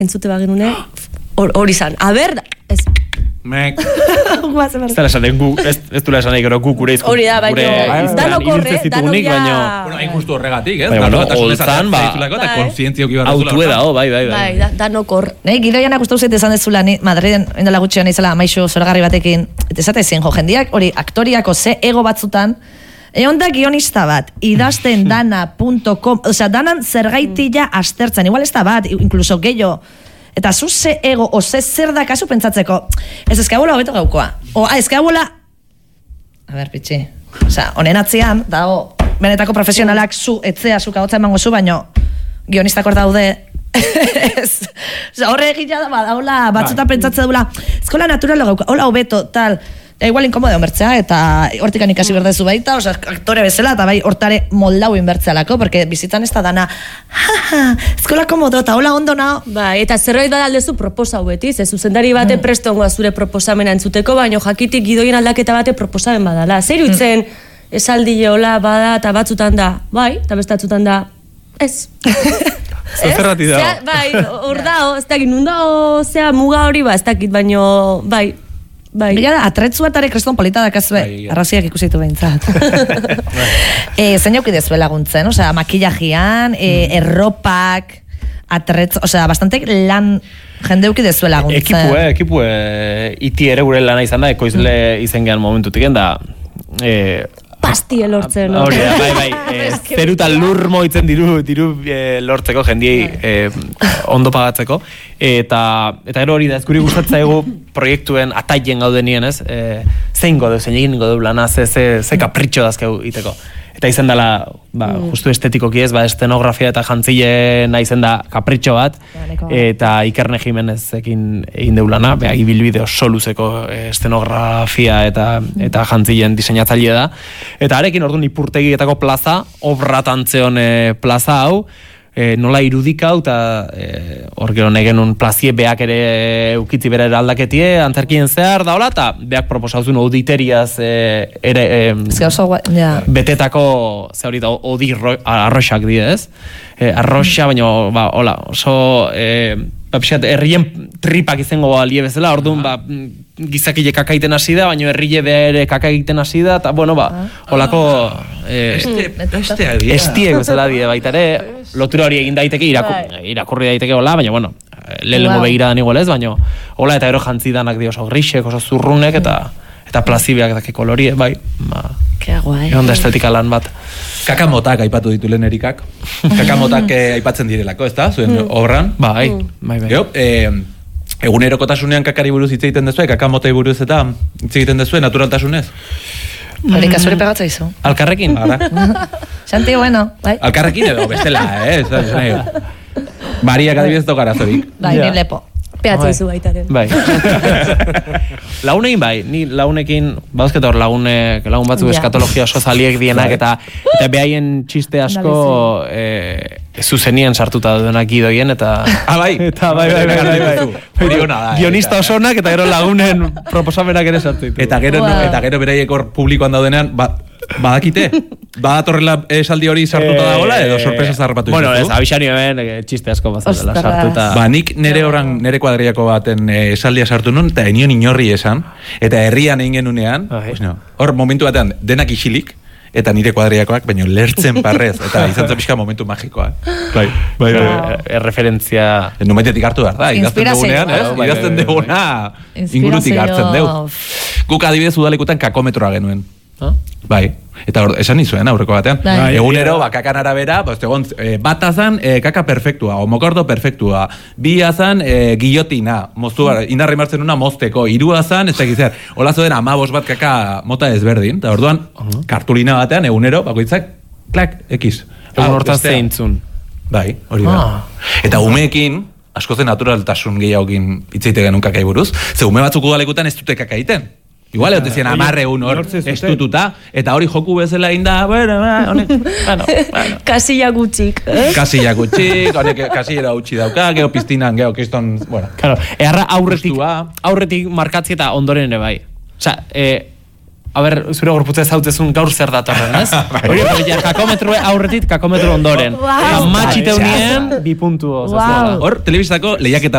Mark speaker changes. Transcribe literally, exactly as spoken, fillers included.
Speaker 1: entzute bagenune, hori zan. A ber, ez...
Speaker 2: Mek.
Speaker 3: Ez da esan den gu, ez du esan egin gu gure izku.
Speaker 1: Hori da, baina, dano korre, dano ja...
Speaker 2: Bueno, hain justu horregatik, ez?
Speaker 3: Baina, bueno, holtzan, ba,
Speaker 2: autu
Speaker 3: edao, bai, bai, bai.
Speaker 1: Bai, dano kor.
Speaker 4: Nei, gidoianak uste uzet esan dezula, Madriden, endela gutxian izela, maixo zoragarri batekin, eta esate zen, jo, jendiak, hori, aktoriako ze ego batzutan, egon da guionista bat, idazten dana punto com, osea, danan zergaitila astertzen, igual ez da bat, incluso gehiago, eta zu ze ego, o ze zer da kasu pentsatzeko, ez ezkabola hobeto gaukoa. O, a, ezkabola... A ber, pitxi. Osea, honen atzian, dago, benetako profesionalak zu, etzea, zu kaotza emango zu, baino, guionistakor daude, ez. Osea, horre egila da, ba, hola, batzuta pentsatze dula, eskola naturalo gaukoa, hola hobeto, tal... E, igual inkomode honbertzea, eta hortikan ikasi berdezu baita, oza, aktore bezala, eta bai hortare moldau inbertzealako, porque bizitzan ez da dana, jaja, eskola komodo, eta hola ondo nao.
Speaker 1: Bai, eta zerbait badaldezu proposa hauetiz, ez zuzendari bate mm. prestongoa zure proposamena entzuteko, baino jakitik gidoien aldaketa bate proposamen badala. Zer utzen, mm. esaldi hola bada, eta batzutan da, bai, eta bestatzutan da, ez.
Speaker 3: Zerrati da.
Speaker 1: Bai, hor dao, ez dakit, nundao, zea, muga hori ba, ez dakit, baino, bai, Bai.
Speaker 4: Bila da, atretzua eta ere kreston polita dakazue, bai, arraziak ikusitu behintzat. e, zein auki dezue laguntzen, osea, makillajian, e, mm. erropak, atretz, osea, bastante lan jende auki dezue laguntzen.
Speaker 3: Ekipue, ekipue, iti ere gure lana izan da, ekoizle mm. izen gehan momentutik, da, e,
Speaker 1: pasti elortzen, no?
Speaker 3: Hori da, bai, bai, e, zeruta lur moitzen diru, diru e, lortzeko, jendiei e, ondo pagatzeko, eta eta gero hori da, ez guri gustatzen egu proiektuen ataien gaudenien, ez? E, zein godu, zein egin godu lana, ze, ze, ze kapritxo dazkeu iteko. Eta izen dela, ba, mm. justu estetikoki ez, ba, estenografia eta jantzile nahi zen da kapritxo bat, eta Ikerne Jimenezekin egin deulana, beha, ibilbide oso luzeko estenografia eta, eta jantzilen diseinatzaile da. Eta arekin orduan ipurtegietako plaza, obratantzeon e, plaza hau, e, nola irudikau, eta e, hor gero negenun plazie beak ere ukitzi bere aldaketie, antzerkien zehar da hola, eta beak proposauzun auditeriaz e, ere e,
Speaker 4: yeah.
Speaker 3: betetako, ze hori da, odi arroxak die, ez? E, arroxa, baina, ba, hola, oso... E, Bapixat, herrien tripak izango balie bezala, orduan, ba, gizakile kaka egiten hasi da, baina herrile ere kaka egiten hasi da, eta, bueno, ba, holako... Estiek bezala die baita ere, lotura hori egin daiteke, irakurri daiteke hola, baina, bueno, lehenengo begiradan igual ez, baina, hola, eta ero jantzidanak dio oso grisek, oso zurrunek, eta eta plazibiak dake kolorie, bai, ba...
Speaker 4: Ke guai.
Speaker 3: Egon da estetika lan bat.
Speaker 2: Kakamotak aipatu ditu lehen erikak. Kakamotak eh, aipatzen direlako, ez da? Zuen mm. obran.
Speaker 3: Bai, bai, bai.
Speaker 2: Gero, eh, egunerokotasunean kakari buruz hitz egiten dezue, kakamotei buruz eta hitz egiten dezue, naturaltasunez?
Speaker 4: Hori kasuri pegatza izu.
Speaker 3: Alkarrekin?
Speaker 4: Xanti, bueno, bai.
Speaker 2: Alkarrekin edo, bestela, eh? Bariak adibidez tokara zorik.
Speaker 4: Bai, ni lepo.
Speaker 1: Peatze izu baitaren.
Speaker 3: Bai. Launekin bai, ni launekin, bauzketa hor launek, lagun batzuk yeah. eskatologia oso zaliek dienak, eta, eta behaien txiste asko e, zuzenien sartuta duenak gidoien, eta...
Speaker 2: Ah, bai!
Speaker 3: Eta bai, bai, bai, bai, bai.
Speaker 2: Hori hona da.
Speaker 3: Guionista osonak, eta gero lagunen proposamenak ere sartu ditu.
Speaker 2: Eta gero, wow. eta gero beraiek hor publikoan daudenean, ba, badakite? Badatorrela esaldi hori sartuta dagoela, edo sorpresa zarrapatu
Speaker 3: bueno, ez, abixani hemen, txiste asko bazatela sartuta.
Speaker 2: Ba, nik nere horan, nere kuadriako baten esaldia sartu nun, eta enion inorri esan, eta herrian egin genunean, pues no, hor momentu batean denak isilik, eta nire kuadriakoak, baina lertzen parrez, eta izan zen pixka momentu magikoa. Bai, bai, bai. Erreferentzia... Numetetik hartu behar da, idazten dugunean, ez? Idazten duguna, ingurutik hartzen dugu. Guk adibidez udalekutan kakometroa genuen. Bai, eta or, esan nizuen aurreko batean. Bai. Egunero, ba, kakan arabera, bost, egon, e, bat azan, e, kaka perfektua, homokordo perfektua, bi azan, e, guillotina, moztu, indarri martzen una mozteko, hiru azan, ez da gizar, hola zoden amabos bat kaka mota ezberdin, eta orduan, uh-huh. kartulina batean, egunero, bakoitzak, klak, ekiz.
Speaker 3: Egun hortaz zeintzun.
Speaker 2: Bai, hori da. Ah. Eta umeekin, askozen naturaltasun gehiagokin hitzeite genuen kakai buruz, ze ume batzuk udalekutan ez dute kaka egiten. Igual, ez dezien amarre un hor estututa, eta hori joku bezala inda, bueno, honek, bueno, bueno.
Speaker 1: Kasilla gutxik, eh?
Speaker 2: Kasilla gutxik, honek kasillera utxi dauka, geho piztinan, geho kiston, bueno.
Speaker 3: Claro, eharra aurretik, aurretik markatzi eta ondoren ere bai. Osa, eh, a ber, zure gorputza ezautzezun gaur zer datorren, ez? Hori, hori, kakometro aurretit, kakometro ondoren. Matxite unien, bi puntu.
Speaker 2: Hor, telebistako lehiaketa